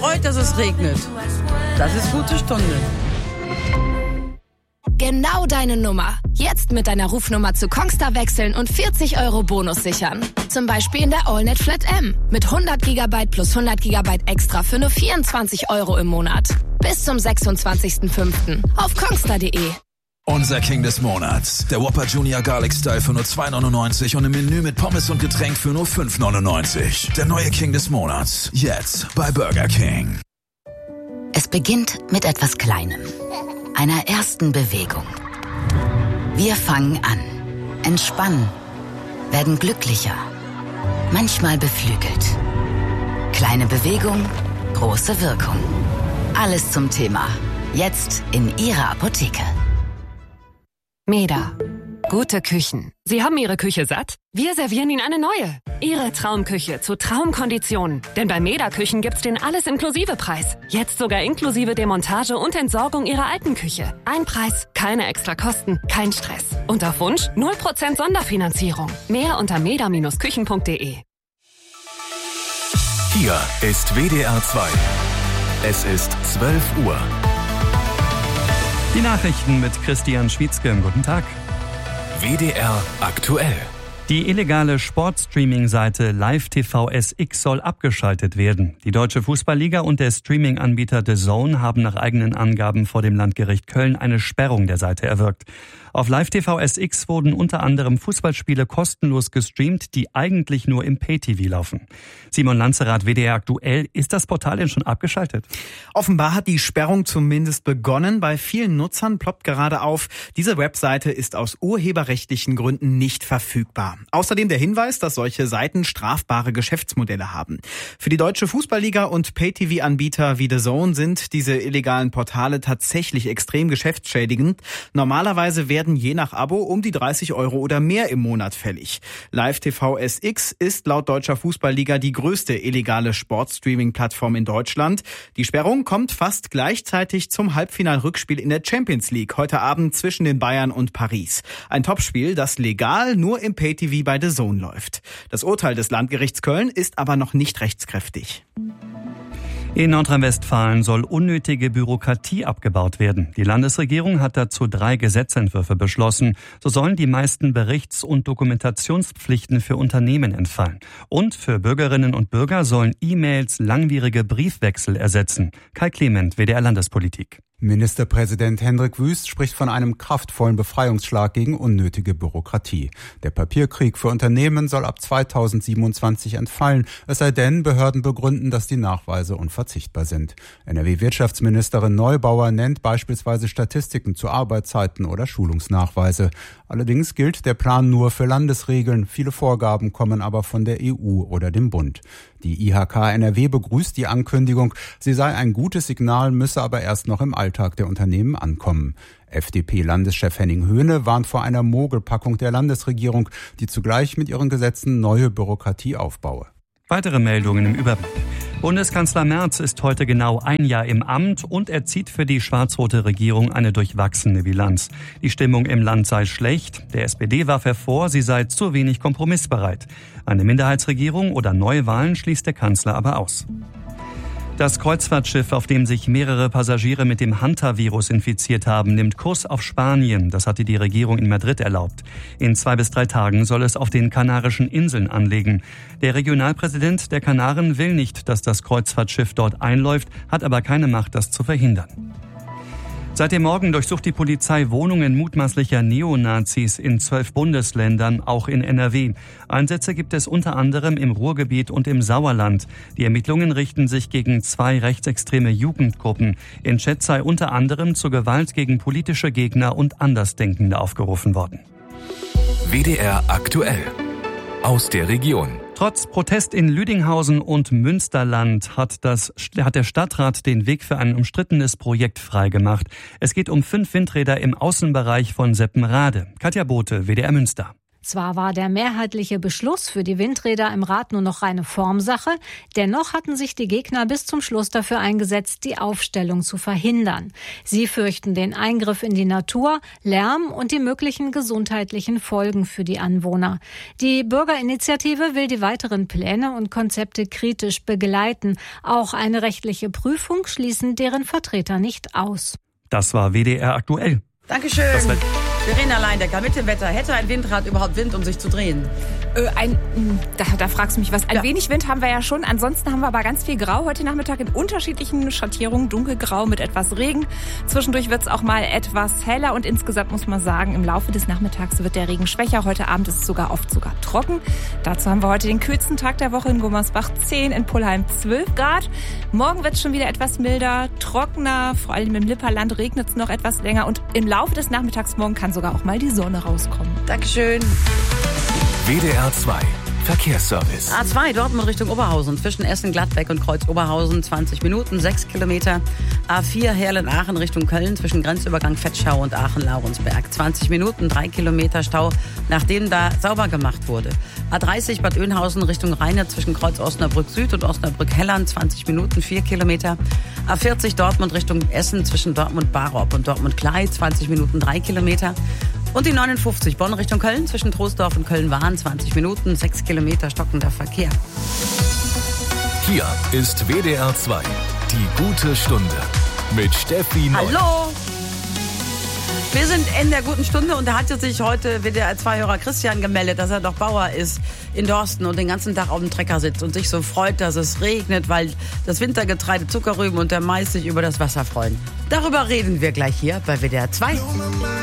freut, dass es regnet. Das ist gute Stunde. Genau deine Nummer. Jetzt mit deiner Rufnummer zu Kongstar wechseln und 40 € Bonus sichern. Zum Beispiel in der AllNet Flat M. Mit 100 GB plus 100 GB extra für nur 24 € im Monat. Bis zum 26.05. auf kongstar.de. Unser King des Monats. Der Whopper Junior Garlic Style für nur 2,99 und im Menü mit Pommes und Getränk für nur 5,99. Der neue King des Monats. Jetzt bei Burger King. Es beginnt mit etwas Kleinem. Einer ersten Bewegung. Wir fangen an, entspannen, werden glücklicher, manchmal beflügelt. Kleine Bewegung, große Wirkung. Alles zum Thema. Jetzt in Ihrer Apotheke. Meda. Gute Küchen. Sie haben Ihre Küche satt? Wir servieren Ihnen eine neue. Ihre Traumküche zu Traumkonditionen. Denn bei Meda Küchen gibt's den Alles-Inklusive-Preis. Jetzt sogar inklusive Demontage und Entsorgung Ihrer alten Küche. Ein Preis, keine extra Kosten, kein Stress. Und auf Wunsch 0% Sonderfinanzierung. Mehr unter meda-küchen.de. Hier ist WDR 2. Es ist 12 Uhr. Die Nachrichten mit Christian Schwietzke. Guten Tag. WDR aktuell. Die illegale Sportstreaming-Seite Live-TV-SX soll abgeschaltet werden. Die Deutsche Fußballliga und der Streaming-Anbieter DAZN haben nach eigenen Angaben vor dem Landgericht Köln eine Sperrung der Seite erwirkt. Auf Live-TV-SX wurden unter anderem Fußballspiele kostenlos gestreamt, die eigentlich nur im Pay-TV laufen. Simon Lanzerath, WDR aktuell. Ist das Portal denn schon abgeschaltet? Offenbar hat die Sperrung zumindest begonnen. Bei vielen Nutzern ploppt gerade auf, diese Webseite ist aus urheberrechtlichen Gründen nicht verfügbar. Außerdem der Hinweis, dass solche Seiten strafbare Geschäftsmodelle haben. Für die Deutsche Fußballliga und Pay-TV-Anbieter wie DAZN sind diese illegalen Portale tatsächlich extrem geschäftsschädigend. Normalerweise werden je nach Abo um die 30 € oder mehr im Monat fällig. Live-TV-SX ist laut Deutscher Fußballliga die größte illegale Sportstreaming-Plattform in Deutschland. Die Sperrung kommt fast gleichzeitig zum Halbfinal-Rückspiel in der Champions League heute Abend zwischen den Bayern und Paris. Ein Topspiel, das legal nur im Pay-TV bei DAZN läuft. Das Urteil des Landgerichts Köln ist aber noch nicht rechtskräftig. In Nordrhein-Westfalen soll unnötige Bürokratie abgebaut werden. Die Landesregierung hat dazu 3 Gesetzentwürfe beschlossen. So sollen die meisten Berichts- und Dokumentationspflichten für Unternehmen entfallen. Und für Bürgerinnen und Bürger sollen E-Mails langwierige Briefwechsel ersetzen. Kai Clement, WDR Landespolitik. Ministerpräsident Hendrik Wüst spricht von einem kraftvollen Befreiungsschlag gegen unnötige Bürokratie. Der Papierkrieg für Unternehmen soll ab 2027 entfallen, es sei denn, Behörden begründen, dass die Nachweise unverzichtbar sind. NRW-Wirtschaftsministerin Neubauer nennt beispielsweise Statistiken zu Arbeitszeiten oder Schulungsnachweise. Allerdings gilt der Plan nur für Landesregeln. Viele Vorgaben kommen aber von der EU oder dem Bund. Die IHK NRW begrüßt die Ankündigung, sie sei ein gutes Signal, müsse aber erst noch im Alltag der Unternehmen ankommen. FDP-Landeschef Henning Höhne warnt vor einer Mogelpackung der Landesregierung, die zugleich mit ihren Gesetzen neue Bürokratie aufbaue. Weitere Meldungen im Überblick. Bundeskanzler Merz ist heute genau 1 Jahr im Amt und er zieht für die schwarz-rote Regierung eine durchwachsene Bilanz. Die Stimmung im Land sei schlecht. Der SPD warf hervor, sie sei zu wenig kompromissbereit. Eine Minderheitsregierung oder Neuwahlen schließt der Kanzler aber aus. Das Kreuzfahrtschiff, auf dem sich mehrere Passagiere mit dem Hanta-Virus infiziert haben, nimmt Kurs auf Spanien. Das hatte die Regierung in Madrid erlaubt. In 2 bis 3 Tagen soll es auf den Kanarischen Inseln anlegen. Der Regionalpräsident der Kanaren will nicht, dass das Kreuzfahrtschiff dort einläuft, hat aber keine Macht, das zu verhindern. Seit dem Morgen durchsucht die Polizei Wohnungen mutmaßlicher Neonazis in 12 Bundesländern, auch in NRW. Einsätze gibt es unter anderem im Ruhrgebiet und im Sauerland. Die Ermittlungen richten sich gegen 2 rechtsextreme Jugendgruppen. In Chats sei unter anderem zur Gewalt gegen politische Gegner und Andersdenkende aufgerufen worden. WDR aktuell. Aus der Region. Trotz Protest in Lüdinghausen und Münsterland hat der Stadtrat den Weg für ein umstrittenes Projekt freigemacht. Es geht um 5 Windräder im Außenbereich von Seppenrade. Katja Bote, WDR Münster. Zwar war der mehrheitliche Beschluss für die Windräder im Rat nur noch reine Formsache, dennoch hatten sich die Gegner bis zum Schluss dafür eingesetzt, die Aufstellung zu verhindern. Sie fürchten den Eingriff in die Natur, Lärm und die möglichen gesundheitlichen Folgen für die Anwohner. Die Bürgerinitiative will die weiteren Pläne und Konzepte kritisch begleiten. Auch eine rechtliche Prüfung schließen deren Vertreter nicht aus. Das war WDR aktuell. Dankeschön. Verena Leindecker mit dem Wetter. Hätte ein Windrad überhaupt Wind, um sich zu drehen? Da fragst du mich was. Ein wenig Wind haben wir ja schon. Ansonsten haben wir aber ganz viel Grau heute Nachmittag in unterschiedlichen Schattierungen. Dunkelgrau mit etwas Regen. Zwischendurch wird es auch mal etwas heller. Und insgesamt muss man sagen, im Laufe des Nachmittags wird der Regen schwächer. Heute Abend ist es sogar trocken. Dazu haben wir heute den kühlsten Tag der Woche in Gummersbach 10, in Pullheim 12 Grad. Morgen wird es schon wieder etwas milder, trockener. Vor allem im Lipperland regnet es noch etwas länger. Und im Laufe des Nachmittags morgen kann sogar auch mal die Sonne rauskommen. Dankeschön. WDR 2 Verkehrsservice. A2 Dortmund Richtung Oberhausen zwischen Essen-Gladbeck und Kreuz-Oberhausen 20 Minuten, 6 Kilometer. A4 Herlen-Aachen Richtung Köln zwischen Grenzübergang Fetschau und Aachen-Laurensberg 20 Minuten, 3 Kilometer Stau, nachdem da sauber gemacht wurde. A30 Bad Oeynhausen Richtung Rheine zwischen Kreuz Osnabrück Süd und Osnabrück Hellern 20 Minuten, 4 Kilometer. A40 Dortmund Richtung Essen zwischen Dortmund-Barop und Dortmund-Klei 20 Minuten, 3 Kilometer. Und die 59 Bonn Richtung Köln zwischen Troisdorf und Köln-Wahn 20 Minuten, 6 Kilometer stockender Verkehr. Hier ist WDR 2, die gute Stunde mit Steffi Neu. Hallo! Wir sind in der guten Stunde und da hat sich heute WDR 2-Hörer Christian gemeldet, dass er doch Bauer ist in Dorsten und den ganzen Tag auf dem Trecker sitzt und sich so freut, dass es regnet, weil das Wintergetreide, Zuckerrüben und der Mais sich über das Wasser freuen. Darüber reden wir gleich hier bei WDR 2.